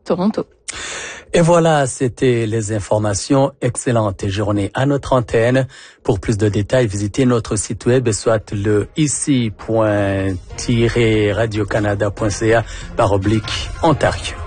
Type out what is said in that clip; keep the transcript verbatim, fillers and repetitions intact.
Toronto. Et voilà, c'était les informations. Excellente journée à notre antenne. Pour plus de détails, visitez notre site web, soit le ici point radio canada point c a par oblique Ontario.